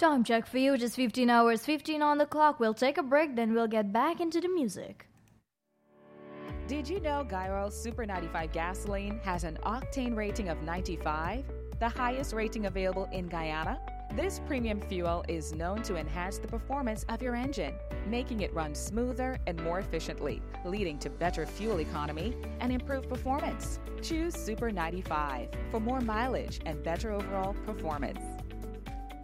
Time check for you, just 15 hours 15 on the clock. We'll take a break, then we'll get back into the music. Did you know Gyro Super 95 gasoline has an octane rating of 95, the highest rating available in Guyana? This premium fuel is known to enhance the performance of your engine, making it run smoother and more efficiently, leading to better fuel economy and improved performance. Choose Super 95 for more mileage and better overall performance.